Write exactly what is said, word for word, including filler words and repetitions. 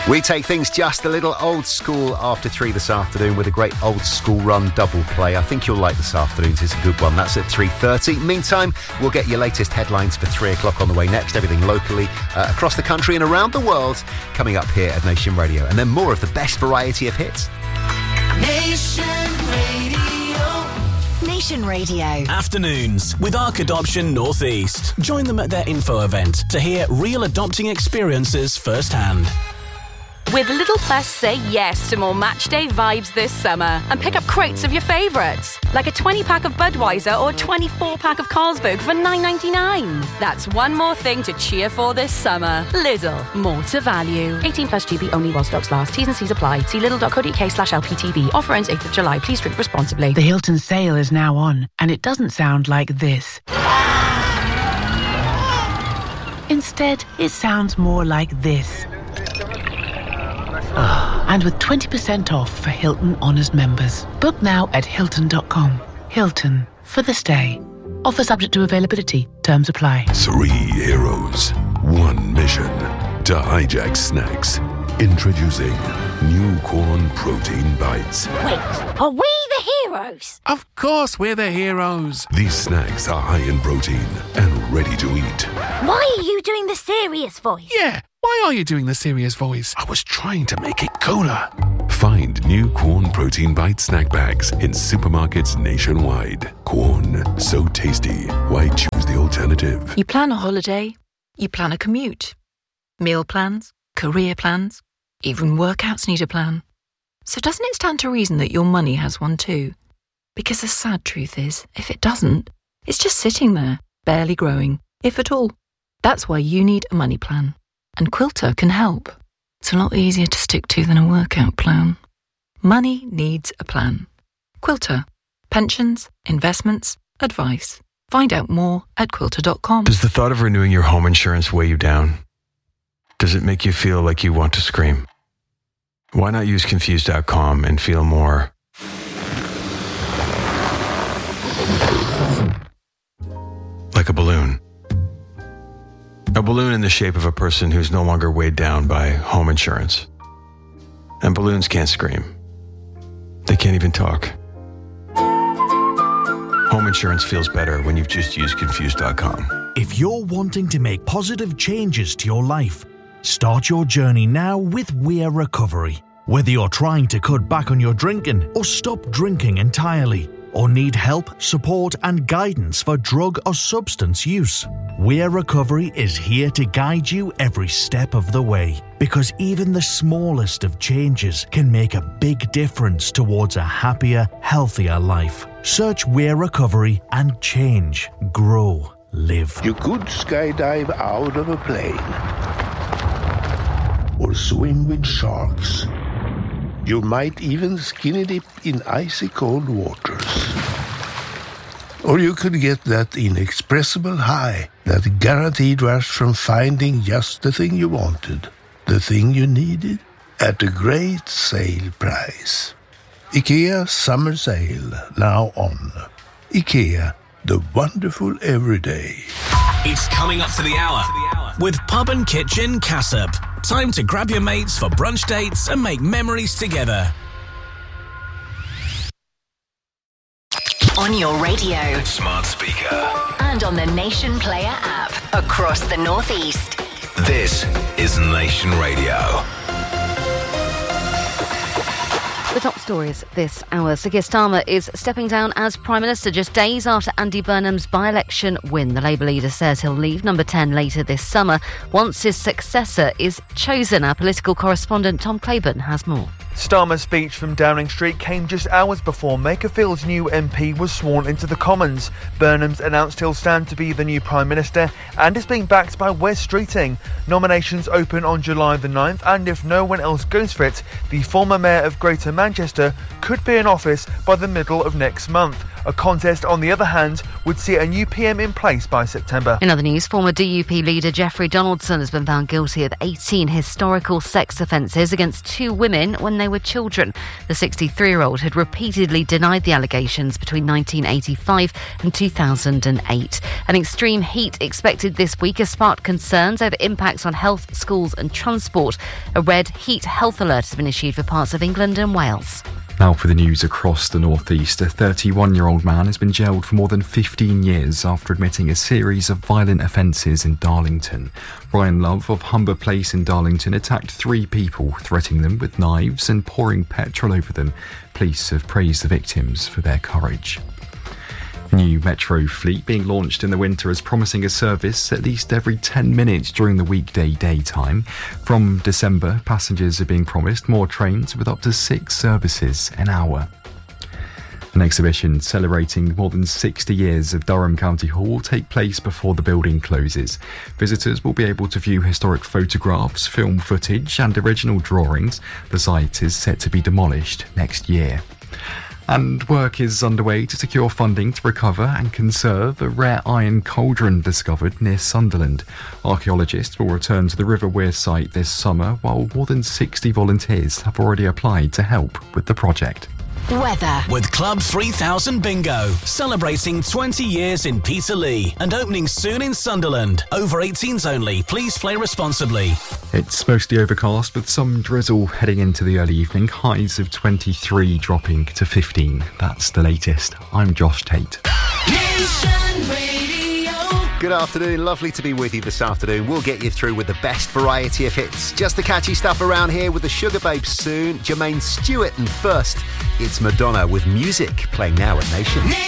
We take things just a little old school after three this afternoon with a great old school run double play. I think you'll like this afternoon's. It's a good one. That's at three thirty. Meantime, we'll get your latest headlines for three o'clock on the way next. Everything locally, uh, across the country and around the world coming up here at Nation Radio. And then more of the best variety of hits. Nation Radio. Nation Radio. Afternoons with Arc Adoption North East. Join them at their info event to hear real adopting experiences firsthand. With Lidl Plus, say yes to more match day vibes this summer and pick up crates of your favourites, like a twenty-pack of Budweiser or a twenty-four pack of Carlsberg for nine ninety-nine. That's one more thing to cheer for this summer. Lidl, more to value. eighteen plus G B only while stocks last. T's and C's apply. See lidl.co.uk slash LPTV. Offer ends eighth of July. Please drink responsibly. The Hilton sale is now on, and it doesn't sound like this. Instead, it sounds more like this. And with twenty percent off for Hilton Honors members. Book now at hilton dot com. Hilton, for the stay. Offer subject to availability. Terms apply. Three heroes, one mission. To hijack snacks. Introducing new corn protein bites. Wait, are we the heroes? Of course we're the heroes. These snacks are high in protein and ready to eat. Why are you doing the serious voice? Yeah, why are you doing the serious voice? I was trying to make it cooler. Find new Corn Protein Bite snack bags in supermarkets nationwide. Corn, so tasty. Why choose the alternative? You plan a holiday, you plan a commute. Meal plans, career plans, even workouts need a plan. So doesn't it stand to reason that your money has one too? Because the sad truth is, if it doesn't, it's just sitting there, barely growing, if at all. That's why you need a money plan. And Quilter can help. It's a lot easier to stick to than a workout plan. Money needs a plan. Quilter. Pensions, investments, advice. Find out more at quilter dot com. Does the thought of renewing your home insurance weigh you down? Does it make you feel like you want to scream? Why not use confused dot com and feel more like a balloon? A balloon in the shape of a person who's no longer weighed down by home insurance. And balloons can't scream. They can't even talk. Home insurance feels better when you've just used confused dot com. If you're wanting to make positive changes to your life, start your journey now with Weir Recovery. Whether you're trying to cut back on your drinking or stop drinking entirely, or need help, support and guidance for drug or substance use, Weir Recovery is here to guide you every step of the way. Because even the smallest of changes can make a big difference towards a happier, healthier life. Search Weir Recovery and change, grow, live. You could skydive out of a plane. Or swim with sharks. You might even skinny dip in icy cold waters. Or you could get that inexpressible high, that guaranteed rush from finding just the thing you wanted, the thing you needed, at a great sale price. IKEA Summer Sale, now on. IKEA, the wonderful everyday. It's coming up to the hour with Pub and Kitchen Cassop. Time to grab your mates for brunch dates and make memories together. On your radio, smart speaker, and on the Nation Player app across the Northeast. This is Nation Radio. The top stories this hour. Sir Keir Starmer is stepping down as Prime Minister just days after Andy Burnham's by-election win. The Labour leader says he'll leave Number ten later this summer once his successor is chosen. Our political correspondent Tom Claiborne has more. Starmer's speech from Downing Street came just hours before Makerfield's new M P was sworn into the Commons. Burnham's announced he'll stand to be the new Prime Minister and is being backed by Wes Streeting. Nominations open on July the ninth, and if no one else goes for it, the former Mayor of Greater Manchester could be in office by the middle of next month. A contest, on the other hand, would see a new P M in place by September. In other news, former D U P leader Jeffrey Donaldson has been found guilty of eighteen historical sex offences against two women when they were children. The sixty-three-year-old had repeatedly denied the allegations between nineteen eighty-five and two thousand eight. An extreme heat expected this week has sparked concerns over impacts on health, schools and transport. A red heat health alert has been issued for parts of England and Wales. Now for the news across the northeast. A thirty-one-year-old man has been jailed for more than fifteen years after admitting a series of violent offences in Darlington. Brian Love of Humber Place in Darlington attacked three people, threatening them with knives and pouring petrol over them. Police have praised the victims for their courage. New Metro fleet being launched in the winter is promising a service at least every ten minutes during the weekday daytime. From December, passengers are being promised more trains with up to six services an hour. An exhibition celebrating more than sixty years of Durham County Hall will take place before the building closes. Visitors will be able to view historic photographs, film footage and original drawings. The site is set to be demolished next year. And work is underway to secure funding to recover and conserve a rare iron cauldron discovered near Sunderland. Archaeologists will return to the River Wear site this summer, while more than sixty volunteers have already applied to help with the project. Weather. With Club three thousand Bingo, celebrating twenty years in Peterlee and opening soon in Sunderland. Over eighteens only. Please play responsibly. It's mostly overcast with some drizzle heading into the early evening. Highs of twenty-three dropping to fifteen. That's the latest. I'm Josh Tate. Nation Radio. Good afternoon. Lovely to be with you this afternoon. We'll get you through with the best variety of hits. Just the catchy stuff around here with the Sugar Babes soon. Jermaine Stewart, and first, it's Madonna with Music, playing now at Nation.